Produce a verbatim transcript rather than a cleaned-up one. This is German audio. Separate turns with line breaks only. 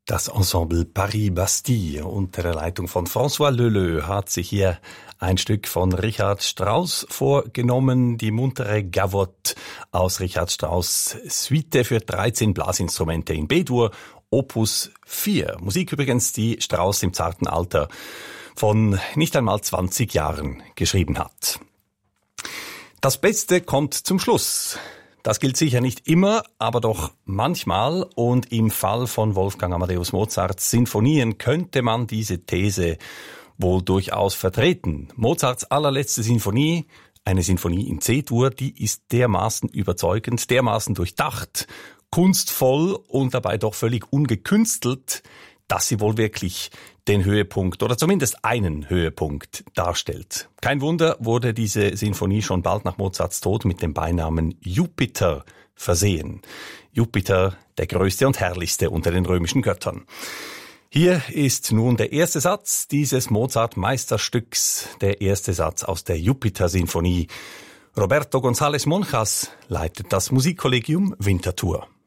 Das Ensemble Paris-Bastille unter der Leitung von François Leleux hat sich hier ein Stück von Richard Strauss vorgenommen, die muntere Gavotte aus Richard Strauss' Suite für dreizehn Blasinstrumente in B-Dur, Opus vier. Musik übrigens, die Strauss im zarten Alter von nicht einmal zwanzig Jahren geschrieben hat. Das Beste kommt zum Schluss. Das gilt sicher nicht immer, aber doch manchmal, und im Fall von Wolfgang Amadeus Mozarts Sinfonien könnte man diese These wohl durchaus vertreten. Mozarts allerletzte Sinfonie, eine Sinfonie in C-Dur, die ist dermaßen überzeugend, dermaßen durchdacht, kunstvoll und dabei doch völlig ungekünstelt, dass sie wohl wirklich den Höhepunkt oder zumindest einen Höhepunkt darstellt. Kein Wunder, wurde diese Sinfonie schon bald nach Mozarts Tod mit dem Beinamen Jupiter versehen. Jupiter, der größte und herrlichste unter den römischen Göttern. Hier ist nun der erste Satz dieses Mozart-Meisterstücks, der erste Satz aus der Jupiter-Sinfonie. Roberto González Monjas leitet das Musikkollegium Winterthur.